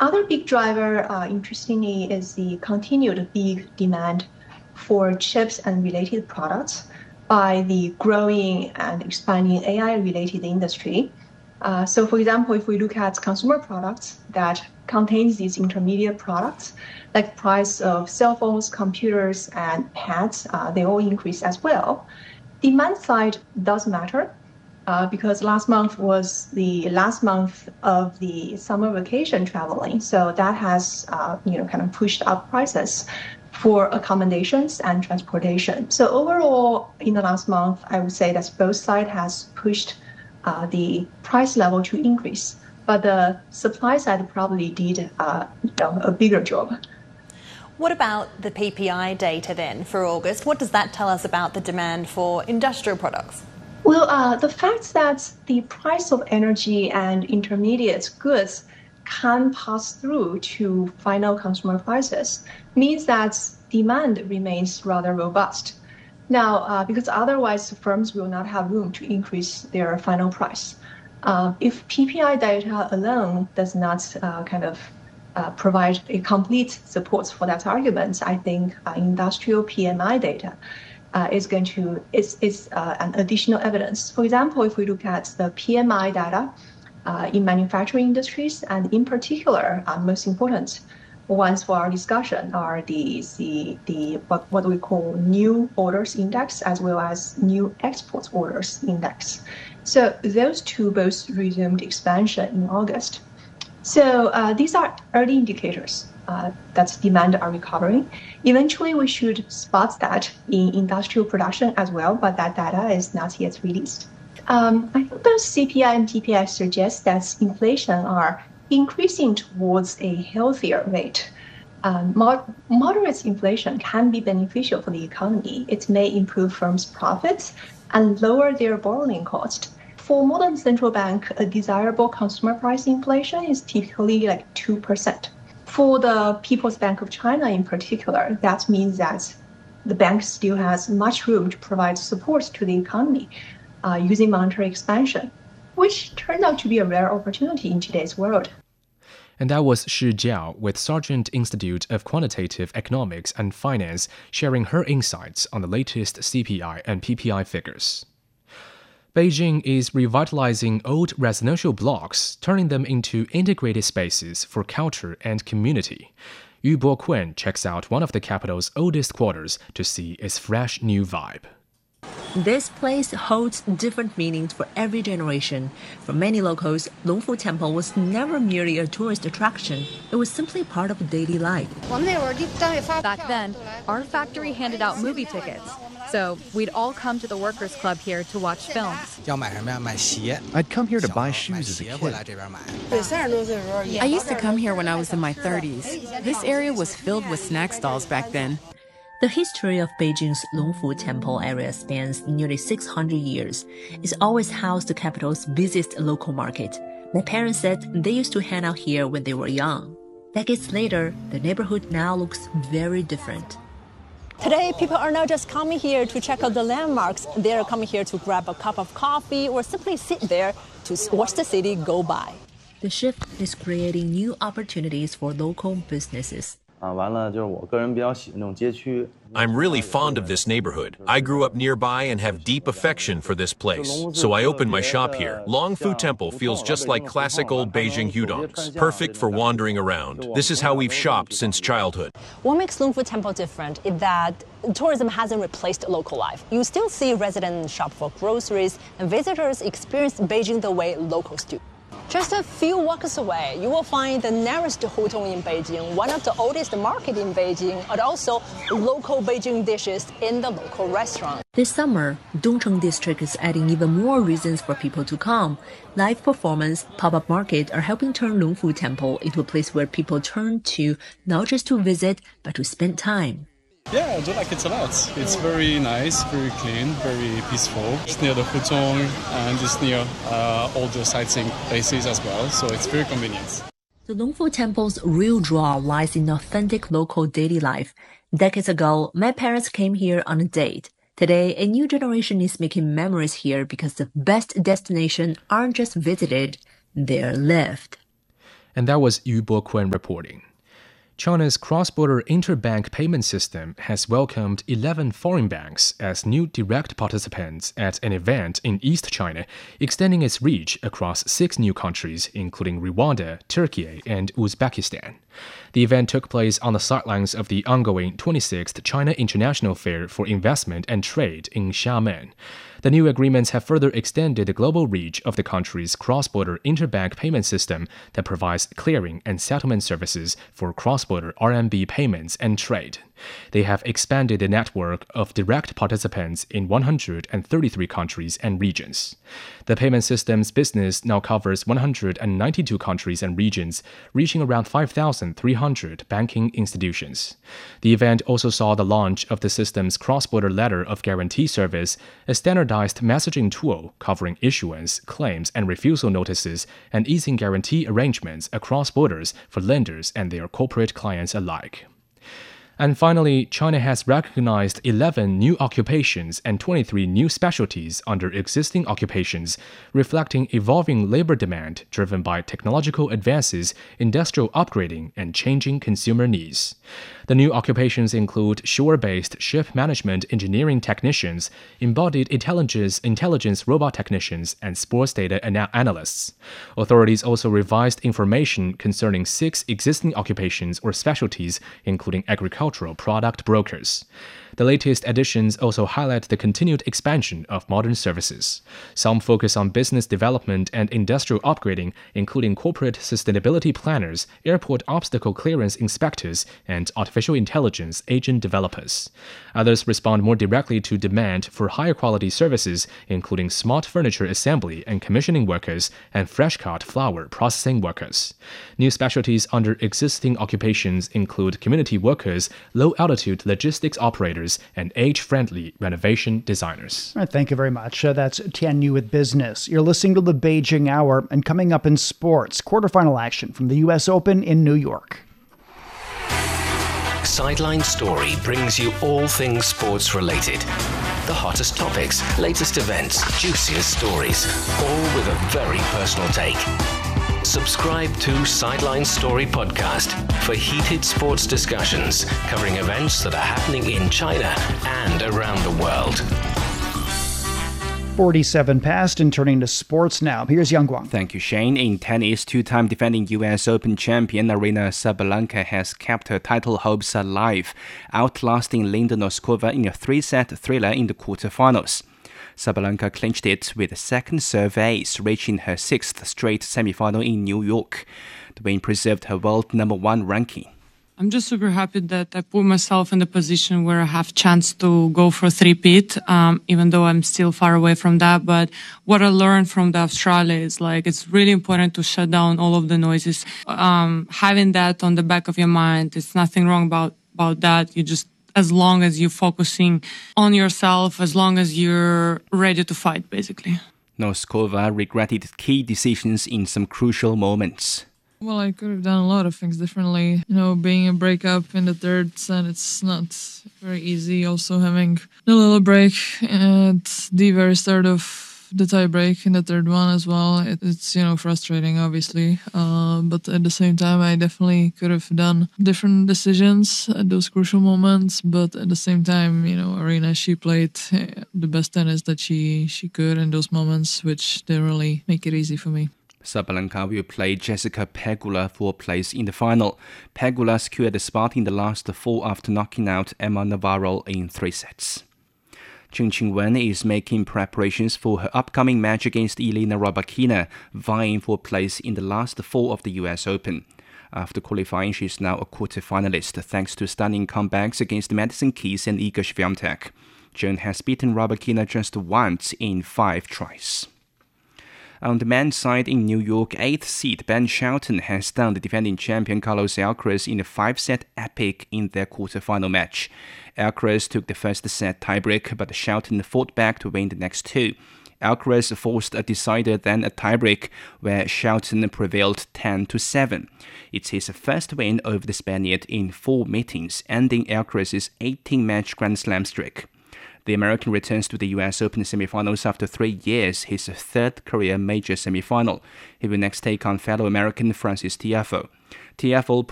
Other big driver, interestingly, is the continued big demand for chips and related products by the growing and expanding AI-related industry. So, for example, if we look at consumer products that contains these intermediate products, like price of cell phones, computers, and pads, they all increase as well. Demand side does matter. Because last month was the last month of the summer vacation traveling. So that has, kind of pushed up prices for accommodations and transportation. So overall, in the last month, I would say that both sides has pushed the price level to increase. But the supply side probably did a bigger job. What about the PPI data then for August? What does that tell us about the demand for industrial products? Well, the fact that the price of energy and intermediate goods can pass through to final consumer prices means that demand remains rather robust. Now, because otherwise firms will not have room to increase their final price. If PPI data alone does not provide a complete support for that argument, I think industrial PMI data is an additional evidence. For example, if we look at the PMI data in manufacturing industries, and in particular, most important ones for our discussion are what we call new orders index as well as new export orders index. So those two both resumed expansion in August. So these are early indicators that demand are recovering. Eventually, we should spot that in industrial production as well, but that data is not yet released. I think both CPI and PPI suggest that inflation are increasing towards a healthier rate. Moderate inflation can be beneficial for the economy. It may improve firms' profits and lower their borrowing cost. For modern central bank, a desirable consumer price inflation is typically like 2%. For the People's Bank of China in particular, that means that the bank still has much room to provide support to the economy using monetary expansion, which turned out to be a rare opportunity in today's world. And that was Shi Jiao with Sargent Institute of Quantitative Economics and Finance sharing her insights on the latest CPI and PPI figures. Beijing is revitalizing old residential blocks, turning them into integrated spaces for culture and community. Yu Bo-Kun checks out one of the capital's oldest quarters to see its fresh new vibe. This place holds different meanings for every generation. For many locals, Longfu Temple was never merely a tourist attraction. It was simply part of daily life. Back then, our factory handed out movie tickets. So we'd all come to the workers' club here to watch films. I'd come here to buy shoes as a kid. I used to come here when I was in my 30s. This area was filled with snack stalls back then. The history of Beijing's Longfu Temple area spans nearly 600 years. It's always housed the capital's busiest local market. My parents said they used to hang out here when they were young. Decades later, the neighborhood now looks very different. Today, people are not just coming here to check out the landmarks. They are coming here to grab a cup of coffee or simply sit there to watch the city go by. The shift is creating new opportunities for local businesses. I'm really fond of this neighborhood. I grew up nearby and have deep affection for this place. So I opened my shop here. Longfu Temple feels just like classic old Beijing hudongs, perfect for wandering around. This is how we've shopped since childhood. What makes Longfu Temple different is that tourism hasn't replaced local life. You still see residents shop for groceries and visitors experience Beijing the way locals do. Just a few walks away, you will find the nearest hutong in Beijing, one of the oldest markets in Beijing, and also local Beijing dishes in the local restaurant. This summer, Dongcheng District is adding even more reasons for people to come. Live performance, pop-up market are helping turn Longfu Temple into a place where people turn to not just to visit, but to spend time. Yeah, I do like it a lot. It's very nice, very clean, very peaceful. It's near the Hutong and it's near all the sightseeing places as well, so it's very convenient. The Longfu Temple's real draw lies in authentic local daily life. Decades ago, my parents came here on a date. Today, a new generation is making memories here because the best destinations aren't just visited, they're lived. And that was Yu Boquan reporting. China's cross-border interbank payment system has welcomed 11 foreign banks as new direct participants at an event in East China, extending its reach across 6 new countries, including Rwanda, Turkey, and Uzbekistan. The event took place on the sidelines of the ongoing 26th China International Fair for Investment and Trade in Xiamen. The new agreements have further extended the global reach of the country's cross-border interbank payment system that provides clearing and settlement services for cross-border RMB payments and trade. They have expanded the network of direct participants in 133 countries and regions. The payment system's business now covers 192 countries and regions, reaching around 5,300 banking institutions. The event also saw the launch of the system's cross-border letter of guarantee service, a standardized messaging tool covering issuance, claims, and refusal notices and easing guarantee arrangements across borders for lenders and their corporate clients alike. And finally, China has recognized 11 new occupations and 23 new specialties under existing occupations, reflecting evolving labor demand driven by technological advances, industrial upgrading, and changing consumer needs. The new occupations include shore-based ship management engineering technicians, embodied intelligence robot technicians, and sports data analysts. Authorities also revised information concerning 6 existing occupations or specialties, including agricultural product brokers. The latest additions also highlight the continued expansion of modern services. Some focus on business development and industrial upgrading, including corporate sustainability planners, airport obstacle clearance inspectors, and artificial intelligence agent developers. Others respond more directly to demand for higher quality services, including smart furniture assembly and commissioning workers and fresh-cut flower processing workers. New specialties under existing occupations include community workers, low-altitude logistics operators, and age-friendly renovation designers. All right, thank you very much. That's Tian Yu with Business. You're listening to the Beijing Hour, and coming up in sports, quarterfinal action from the U.S. Open in New York. Sideline Story brings you all things sports related. The hottest topics, latest events, juiciest stories, all with a very personal take. Subscribe to Sideline Story Podcast for heated sports discussions covering events that are happening in China and around the world. 47 past and turning to sports now. Here's Yang Guang. Thank you, Shane. In tennis, 2-time defending U.S. Open champion Aryna Sabalenka has kept her title hopes alive, outlasting Linda Noskova in a 3-set thriller in the quarterfinals. Sabalenka clinched it with a second serve ace, reaching her 6th straight semifinal in New York. The win preserved her world number 1 ranking. I'm just super happy that I put myself in the position where I have chance to go for 3-peat, even though I'm still far away from that. But what I learned from the Australia is it's really important to shut down all of the noises. Having that on the back of your mind, it's nothing wrong about that. You just, as long as you're focusing on yourself, as long as you're ready to fight, basically. Noskova regretted key decisions in some crucial moments. Well, I could have done a lot of things differently. Being a breakup in the 3rd set, it's not very easy. Also having a little break at the very start of the tie break in the 3rd one as well. It's frustrating, obviously. But at the same time, I definitely could have done different decisions at those crucial moments. But at the same time, Aryna, she played the best tennis that she could in those moments, which didn't really make it easy for me. Sabalenka will play Jessica Pegula for a place in the final. Pegula secured a spot in the last 4 after knocking out Emma Navarro in 3 sets. Chen Qingwen is making preparations for her upcoming match against Elena Rybakina, vying for a place in the last 4 of the US Open. After qualifying, she is now a quarterfinalist thanks to stunning comebacks against Madison Keys and Iga Swiatek. Chen has beaten Rybakina just once in 5 tries. On the men's side in New York, 8th seed Ben Shelton has stunned the defending champion Carlos Alcaraz in a 5-set epic in their quarterfinal match. Alcaraz took the first set tiebreak, but Shelton fought back to win the next 2. Alcaraz forced a decider, then a tiebreak, where Shelton prevailed 10-7. It's his first win over the Spaniard in 4 meetings, ending Alcaraz's 18-match Grand Slam streak. The American returns to the US Open semifinals after 3 years, his third career major semifinal. He will next take on fellow American Frances Tiafoe. Tiafoe